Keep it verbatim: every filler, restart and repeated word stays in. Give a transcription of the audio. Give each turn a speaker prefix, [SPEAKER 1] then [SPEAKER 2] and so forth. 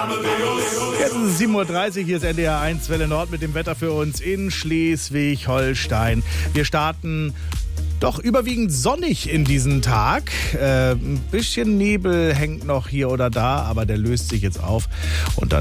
[SPEAKER 1] Jetzt ist es sieben Uhr dreißig, hier ist N D R eins Welle Nord mit dem Wetter für uns in Schleswig-Holstein. Wir starten doch überwiegend sonnig in diesen Tag. Äh, ein bisschen Nebel hängt noch hier oder da, aber der löst sich jetzt auf und dann